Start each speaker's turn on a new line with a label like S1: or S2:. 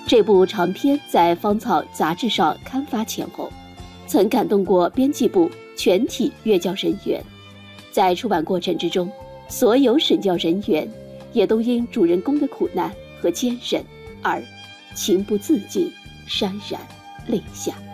S1: 这部长篇在芳草杂志上刊发前后，曾感动过编辑部全体阅教人员。在出版过程之中，所有审教人员也都因主人公的苦难和坚韧而情不自禁潸然泪下。